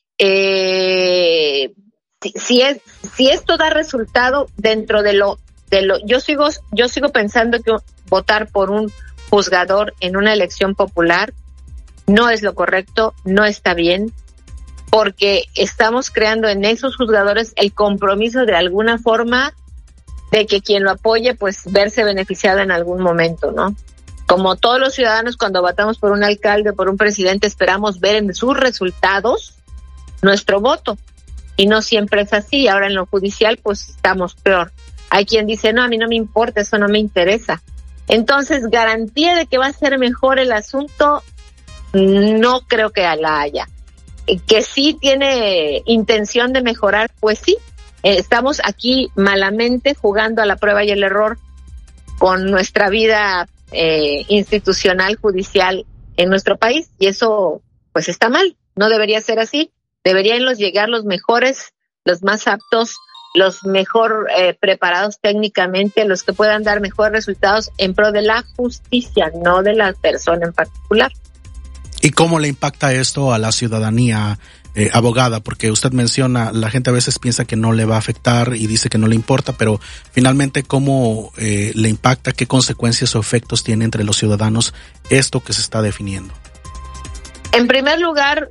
si esto da resultado dentro de lo yo sigo pensando que votar por un juzgador en una elección popular no es lo correcto, no está bien, porque estamos creando en esos juzgadores el compromiso de alguna forma de que quien lo apoye, pues verse beneficiado en algún momento, ¿no? Como todos los ciudadanos cuando votamos por un alcalde o por un presidente esperamos ver en sus resultados nuestro voto, y no siempre es así. Ahora en lo judicial pues estamos peor. Hay quien dice, no, a mí no me importa, eso no me interesa. Entonces, garantía de que va a ser mejor el asunto, no creo que la haya. Que sí tiene intención de mejorar, pues sí. Estamos aquí malamente jugando a la prueba y el error con nuestra vida institucional, judicial en nuestro país, y eso pues está mal, no debería ser así. Deberían llegar los mejores, los más aptos, los mejor preparados técnicamente, los que puedan dar mejores resultados en pro de la justicia, no de la persona en particular. ¿Y cómo le impacta esto a la ciudadanía, abogada? Porque usted menciona, la gente a veces piensa que no le va a afectar y dice que no le importa, pero finalmente, ¿cómo le impacta? ¿Qué consecuencias o efectos tiene entre los ciudadanos esto que se está definiendo? En primer lugar,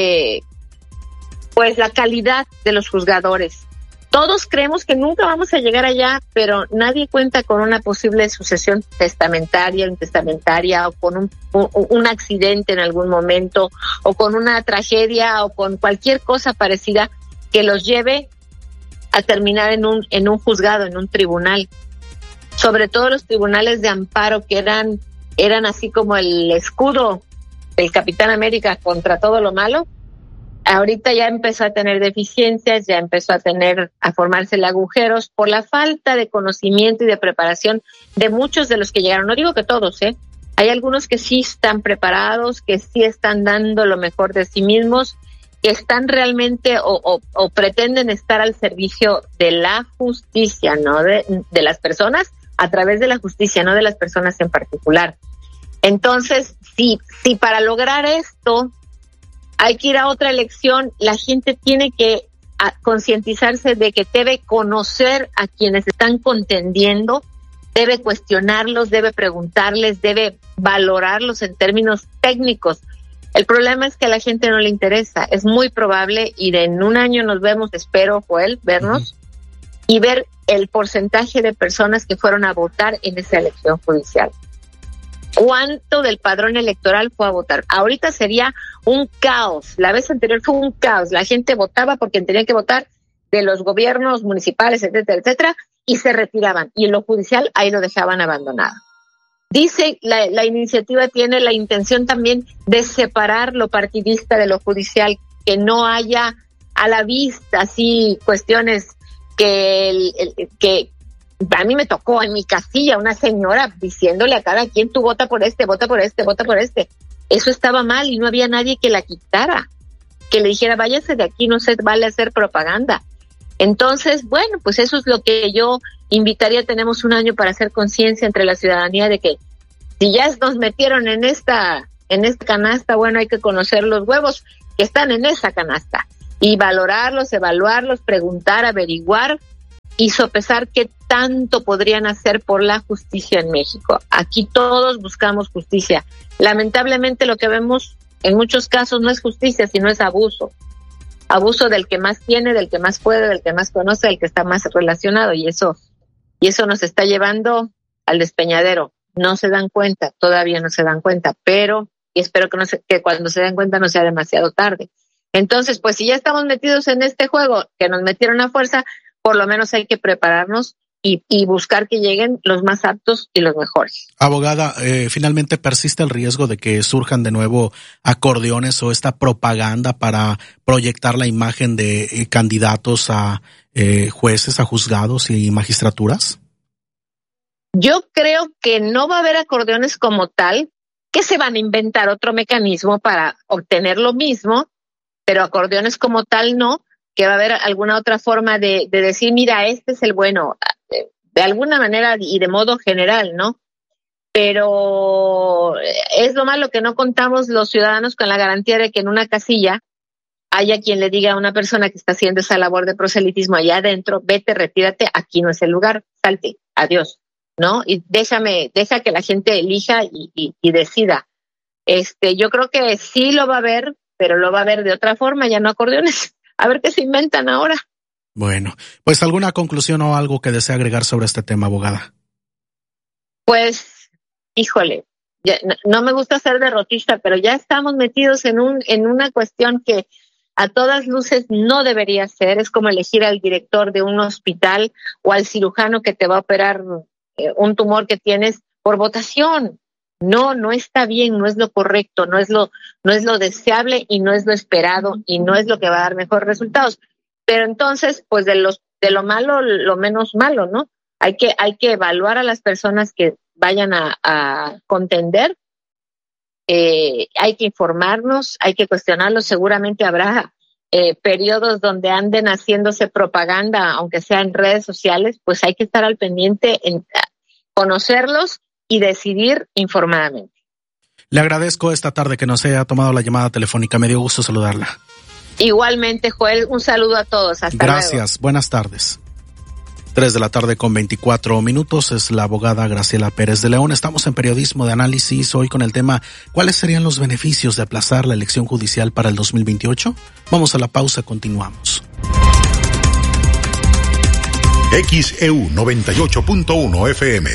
pues la calidad de los juzgadores. Todos creemos que nunca vamos a llegar allá, pero nadie cuenta con una posible sucesión testamentaria, intestamentaria, o con un accidente en algún momento, o con una tragedia, o con cualquier cosa parecida que los lleve a terminar en un juzgado, en un tribunal. Sobre todo los tribunales de amparo, que eran así como el escudo del Capitán América contra todo lo malo. Ahorita ya empezó a tener deficiencias, ya empezó a formarse agujeros por la falta de conocimiento y de preparación de muchos de los que llegaron. No digo que todos, hay algunos que sí están preparados, que sí están dando lo mejor de sí mismos, que están realmente o pretenden estar al servicio de la justicia, no de las personas, a través de la justicia, no de las personas en particular. Entonces, si para lograr esto hay que ir a otra elección. La gente tiene que concientizarse de que debe conocer a quienes están contendiendo, debe cuestionarlos, debe preguntarles, debe valorarlos en términos técnicos. El problema es que a la gente no le interesa. Es muy probable, y en un año nos vemos, espero, Joel, vernos, y ver el porcentaje de personas que fueron a votar en esa elección judicial. ¿Cuánto del padrón electoral fue a votar? Ahorita sería un caos. La vez anterior fue un caos. La gente votaba porque tenían que votar de los gobiernos municipales, etcétera, etcétera, y se retiraban. Y en lo judicial ahí lo dejaban abandonado. Dice, la iniciativa tiene la intención también de separar lo partidista de lo judicial, que no haya a la vista así cuestiones que a mí me tocó en mi casilla una señora diciéndole a cada quien, tú vota por este, vota por este, vota por este. Eso estaba mal y no había nadie que la quitara, que le dijera, váyase de aquí, no se vale hacer propaganda. Entonces, bueno, pues eso es lo que yo invitaría. Tenemos un año para hacer conciencia entre la ciudadanía de que si ya nos metieron en esta canasta, bueno, hay que conocer los huevos que están en esa canasta y valorarlos, evaluarlos, preguntar, averiguar y sopesar qué tanto podrían hacer por la justicia en México. Aquí todos buscamos justicia. Lamentablemente lo que vemos en muchos casos no es justicia, sino es abuso. Abuso del que más tiene, del que más puede, del que más conoce, del que está más relacionado, y eso nos está llevando al despeñadero. No se dan cuenta, todavía no se dan cuenta, pero y espero que cuando se den cuenta no sea demasiado tarde. Entonces, pues si ya estamos metidos en este juego, que nos metieron a fuerza, por lo menos hay que prepararnos y buscar que lleguen los más aptos y los mejores. Abogada, finalmente persiste el riesgo de que surjan de nuevo acordeones o esta propaganda para proyectar la imagen de candidatos a jueces, a juzgados y magistraturas. Yo creo que no va a haber acordeones como tal, que se van a inventar otro mecanismo para obtener lo mismo, pero acordeones como tal no, que va a haber alguna otra forma de decir, mira, este es el bueno, de alguna manera y de modo general, ¿no? Pero es lo malo que no contamos los ciudadanos con la garantía de que en una casilla haya quien le diga a una persona que está haciendo esa labor de proselitismo allá adentro, vete, retírate, aquí no es el lugar, salte, adiós, ¿no? Y deja que la gente elija y decida. Yo creo que sí lo va a haber, pero lo va a haber de otra forma, ya no acordeones. A ver qué se inventan ahora. Bueno, pues ¿alguna conclusión o algo que desea agregar sobre este tema, abogada? Pues, híjole, no me gusta ser derrotista, pero ya estamos metidos en una cuestión que a todas luces no debería ser. Es como elegir al director de un hospital o al cirujano que te va a operar un tumor que tienes por votación. No está bien, no es lo correcto, no es lo deseable y no es lo esperado y no es lo que va a dar mejores resultados. Pero entonces, pues de lo malo, lo menos malo, ¿no? Hay que evaluar a las personas que vayan a contender, hay que informarnos, hay que cuestionarlos. Seguramente habrá periodos donde anden haciéndose propaganda, aunque sea en redes sociales, pues hay que estar al pendiente, en conocerlos y decidir informadamente. Le agradezco esta tarde que nos haya tomado la llamada telefónica. Me dio gusto saludarla. Igualmente, Joel, un saludo a todos. Hasta Gracias, luego. Buenas tardes. 3:24 p.m. es la abogada Graciela Pérez de León. Estamos en Periodismo de Análisis hoy con el tema ¿cuáles serían los beneficios de aplazar la elección judicial para el 2028? Vamos a la pausa, continuamos. XEU 98.1 FM.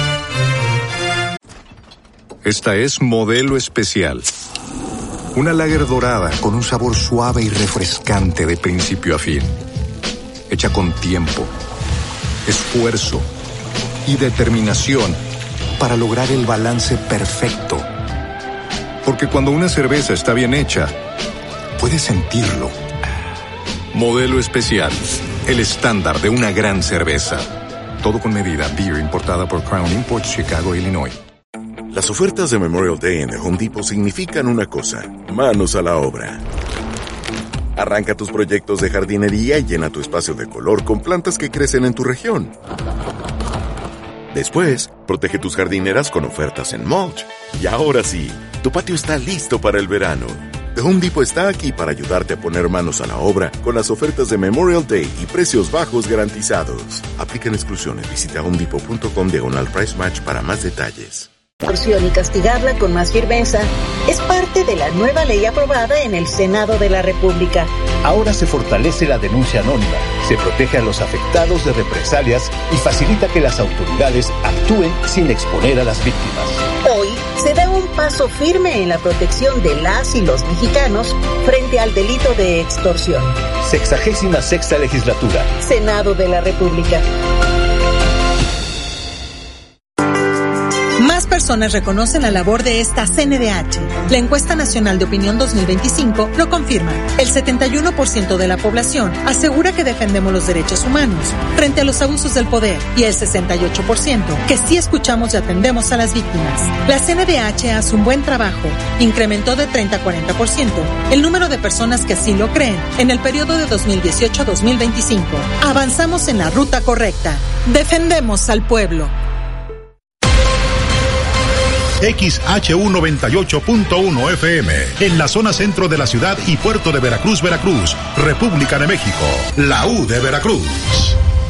Esta es Modelo Especial. Una lager dorada con un sabor suave y refrescante de principio a fin. Hecha con tiempo, esfuerzo y determinación para lograr el balance perfecto. Porque cuando una cerveza está bien hecha, puedes sentirlo. Modelo Especial, el estándar de una gran cerveza. Todo con medida. Beer importada por Crown Imports, Chicago, Illinois. Las ofertas de Memorial Day en The Home Depot significan una cosa: manos a la obra. Arranca tus proyectos de jardinería y llena tu espacio de color con plantas que crecen en tu región. Después, protege tus jardineras con ofertas en mulch. Y ahora sí, tu patio está listo para el verano. The Home Depot está aquí para ayudarte a poner manos a la obra con las ofertas de Memorial Day y precios bajos garantizados. Aplican exclusiones. Visita homedepot.com/price match para más detalles. Y castigarla con más firmeza es parte de la nueva ley aprobada en el Senado de la República. Ahora se fortalece la denuncia anónima, se protege a los afectados de represalias y facilita que las autoridades actúen sin exponer a las víctimas. Hoy se da un paso firme en la protección de las y los mexicanos frente al delito de extorsión. 66ª Legislatura. Senado de la República. Más personas reconocen la labor de esta CNDH. La Encuesta Nacional de Opinión 2025 lo confirma. El 71% de la población asegura que defendemos los derechos humanos frente a los abusos del poder y el 68% que sí escuchamos y atendemos a las víctimas. La CNDH hace un buen trabajo. Incrementó de 30 a 40% el número de personas que así lo creen en el periodo de 2018 a 2025. Avanzamos en la ruta correcta. Defendemos al pueblo. XHU 98.1 FM, en la zona centro de la ciudad y puerto de Veracruz, Veracruz, República de México, la U de Veracruz.